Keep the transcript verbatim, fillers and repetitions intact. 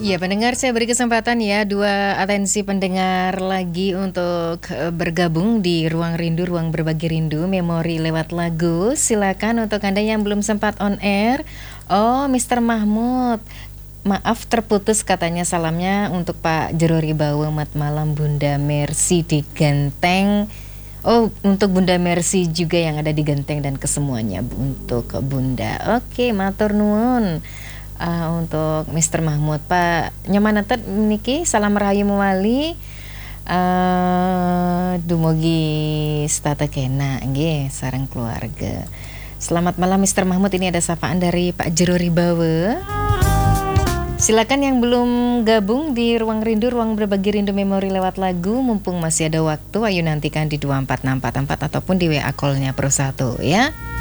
Iya pendengar, saya beri kesempatan ya dua atensi pendengar lagi untuk eh, bergabung di Ruang Rindu, Ruang Berbagi Rindu, Memori lewat lagu. Silakan untuk Anda yang belum sempat on air. Oh, Mister Mahmud, maaf terputus katanya, salamnya untuk Pak Jero Ribawa. Mat malam Bunda Mercy di Genteng. Oh, untuk Bunda Mercy juga yang ada di Genteng dan kesemuanya untuk Bunda. Oke, matur nuwun. Uh, untuk Mister Mahmud, Pak Nyamanatet niki salam rahayu mewali uh, dumugi stata kena nggih sareng keluarga. Selamat malam Mister Mahmud, ini ada sapaan dari Pak Jero Ribawa. Silakan yang belum gabung di Ruang Rindu, Ruang Berbagi Rindu Memori lewat lagu, mumpung masih ada waktu, ayo nantikan di dua empat enam empat empat ataupun di W A call-nya Pro satu ya.